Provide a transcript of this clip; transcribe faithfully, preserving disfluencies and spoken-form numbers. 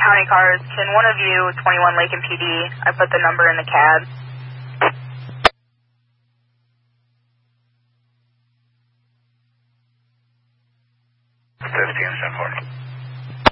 county cars. Can one of you, twenty-one Lake and P D, I put the number in the cab. fifteen, ten forty.